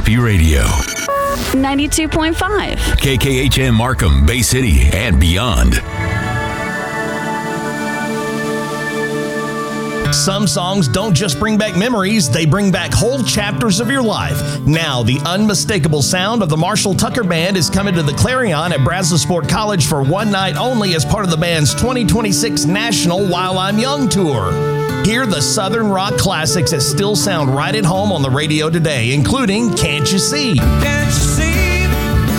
Happy Radio. 92.5. KKHM Markham, Bay City, and beyond. Some songs don't just bring back memories, they bring back whole chapters of your life. Now, the unmistakable sound of the Marshall Tucker Band is coming to the Clarion at Brazosport College for one night only as part of the band's 2026 National While I'm Young tour. Hear the Southern rock classics that still sound right at home on the radio today, including Can't You See? Can't you see?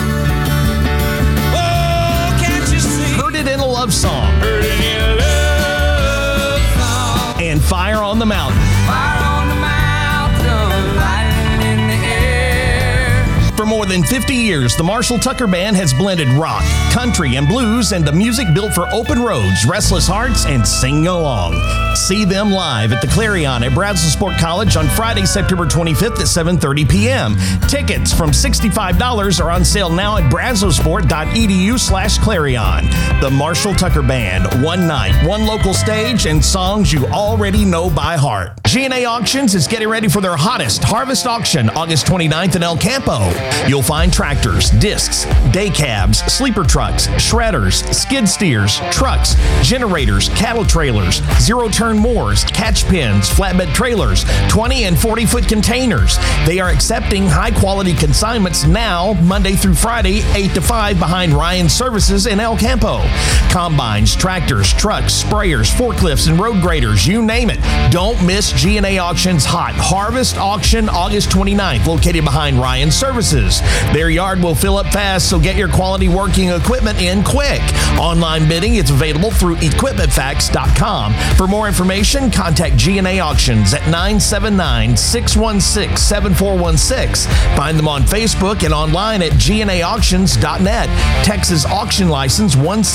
Oh, can't you see? Heard It in a Love Song. Heard it in a love song. And Fire on the Mountain. Fire on the mountain, lighting in the air. For more than 50 years, the Marshall Tucker Band has blended rock, country, and blues into music built for open roads, restless hearts, and sing along. See them live at the Clarion at Brazosport College on Friday, September 25th at 7:30 p.m. Tickets from $65 are on sale now at brazosport.edu/Clarion. The Marshall Tucker Band, one night, one local stage, and songs you already know by heart. G&A Auctions is getting ready for their hottest harvest auction, August 29th in El Campo. You'll find tractors, discs, day cabs, sleeper trucks, shredders, skid steers, trucks, generators, cattle trailers, zero-turn moors, catch pins, flatbed trailers, 20 and 40-foot containers. They are accepting high-quality consignments now, Monday through Friday, 8 to 5 behind Ryan Services in El Campo. Combines, tractors, trucks, sprayers, forklifts, and road graders, you name it. Don't miss G&A Auction's hot harvest auction August 29th, located behind Ryan Services. Their yard will fill up fast, so get your quality working equipment in quick. Online bidding is available through equipmentfacts.com. For more information, contact G&A Auctions at 979-616-7416. Find them on Facebook and online at gnaauctions.net. Texas Auction License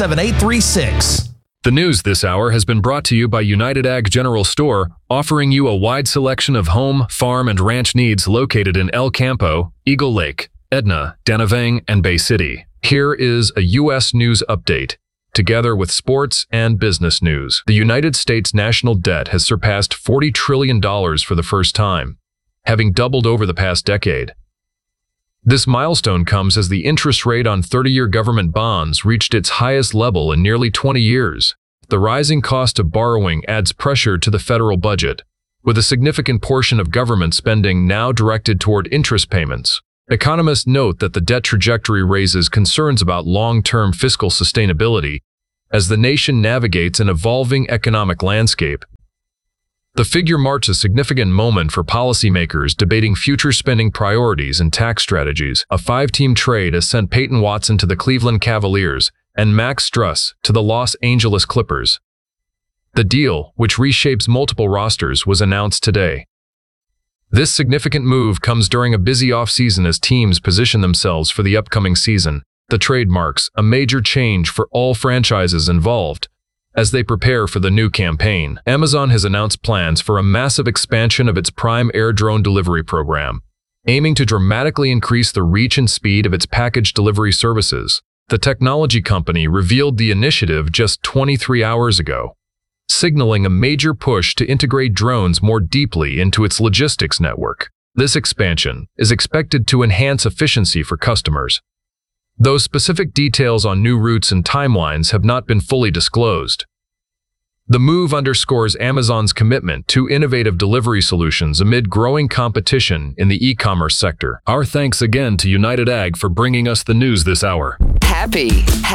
17836. The news this hour has been brought to you by United Ag General Store, offering you a wide selection of home, farm, and ranch needs located in El Campo, Eagle Lake, Edna, Danavang, and Bay City. Here is a U.S. news update. Together with sports and business news, the United States national debt has surpassed $40 trillion for the first time, having doubled over the past decade. This milestone comes as the interest rate on 30-year government bonds reached its highest level in nearly 20 years. The rising cost of borrowing adds pressure to the federal budget, with a significant portion of government spending now directed toward interest payments. Economists note that the debt trajectory raises concerns about long-term fiscal sustainability as the nation navigates an evolving economic landscape. The figure marks a significant moment for policymakers debating future spending priorities and tax strategies. A 5-team trade has sent Peyton Watson to the Cleveland Cavaliers and Max Struss to the Los Angeles Clippers. The deal, which reshapes multiple rosters, was announced today. This significant move comes during a busy offseason as teams position themselves for the upcoming season. The trade marks a major change for all franchises involved as they prepare for the new campaign. Amazon has announced plans for a massive expansion of its Prime Air drone delivery program, aiming to dramatically increase the reach and speed of its package delivery services. The technology company revealed the initiative just 23 hours ago, signaling a major push to integrate drones more deeply into its logistics network. This expansion is expected to enhance efficiency for customers, though specific details on new routes and timelines have not been fully disclosed. The move underscores Amazon's commitment to innovative delivery solutions amid growing competition in the e-commerce sector. Our thanks again to United Ag for bringing us the news this hour. Happy